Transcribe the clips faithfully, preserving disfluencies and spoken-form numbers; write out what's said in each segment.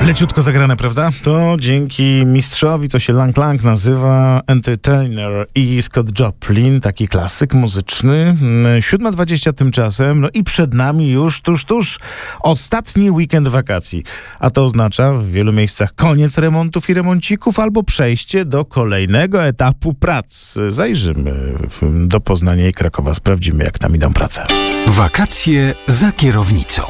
Leciutko zagrane, prawda? To dzięki mistrzowi, co się Lang Lang nazywa Entertainer i Scott Joplin, taki klasyk muzyczny. siódma dwadzieścia tymczasem, no i przed nami już tuż, tuż ostatni weekend wakacji. A to oznacza w wielu miejscach koniec remontów i remoncików albo przejście do kolejnego etapu prac. Zajrzymy do Poznania i Krakowa, sprawdzimy, jak tam idą prace. Wakacje za kierownicą.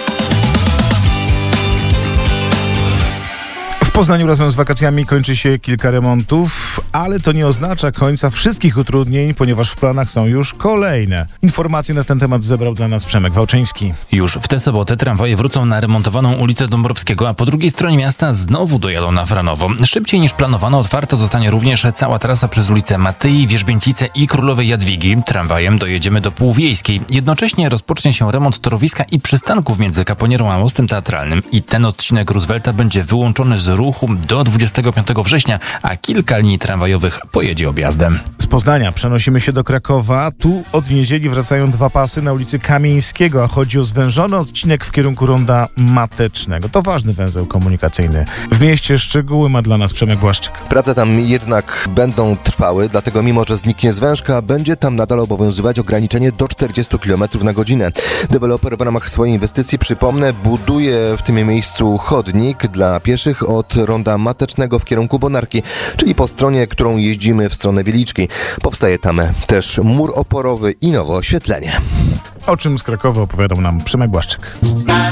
W Poznaniu razem z wakacjami kończy się kilka remontów, ale to nie oznacza końca wszystkich utrudnień, ponieważ w planach są już kolejne. Informacje na ten temat zebrał dla nas Przemek Wałczyński. Już w tę sobotę tramwaje wrócą na remontowaną ulicę Dąbrowskiego, a po drugiej stronie miasta znowu dojadą na Franowo. Szybciej niż planowano otwarta zostanie również cała trasa przez ulice Matyi, Wierzbięcice i Królowej Jadwigi. Tramwajem dojedziemy do Półwiejskiej. Jednocześnie rozpocznie się remont torowiska i przystanków między Kaponierą a Mostem Teatralnym i ten odcinek Roosevelta będzie wyłączony z ruchu do dwudziestego piątego września, a kilka linii tramwajowych pojedzie objazdem. Z Poznania przenosimy się do Krakowa. Tu od niedzieli wracają dwa pasy na ulicy Kamieńskiego, a chodzi o zwężony odcinek w kierunku Ronda Matecznego. To ważny węzeł komunikacyjny. W mieście szczegóły ma dla nas Przemek Błaszczyk. Prace tam jednak będą trwały, dlatego mimo, że zniknie zwężka, będzie tam nadal obowiązywać ograniczenie do czterdziestu kilometrów na godzinę. Deweloper w ramach swojej inwestycji, przypomnę, buduje w tym miejscu chodnik dla pieszych od Ronda Matecznego w kierunku Bonarki, czyli po stronie, którą jeździmy w stronę Wieliczki. Powstaje tam też mur oporowy i nowe oświetlenie. O czym z Krakowa opowiadał nam Przemek Błaszczyk.